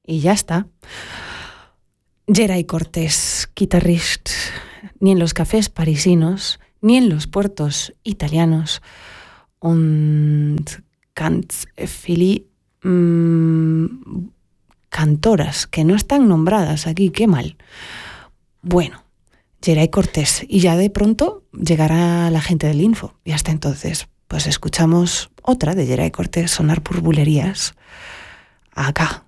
Y ya está. Geray Cortés, guitarrista, ni en los cafés parisinos, ni en los puertos italianos. Und ganz viele cantoras que no están nombradas aquí, qué mal. Bueno, Geray Cortés, y ya de pronto llegará la gente del Info, y hasta entonces pues escuchamos otra de Geray Cortés sonar por bulerías acá,